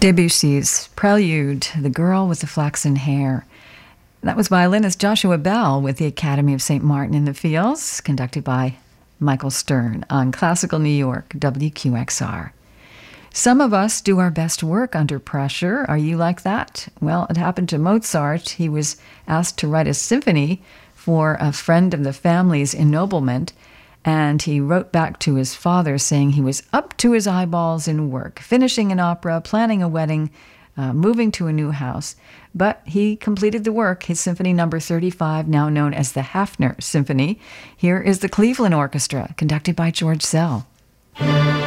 Debussy's Prelude, The Girl with the Flaxen Hair. That was violinist Joshua Bell with the Academy of St. Martin in the Fields, conducted by Michael Stern on Classical New York, WQXR. Some of us do our best work under pressure. Are you like that? Well, it happened to Mozart. He was asked to write a symphony for a friend of the family's ennoblement, and he wrote back to his father saying he was up to his eyeballs in work, finishing an opera, planning a wedding, moving to a new house. But he completed the work, his Symphony Number 35, now known as the Hafner Symphony. Here is the Cleveland Orchestra, conducted by George Szell.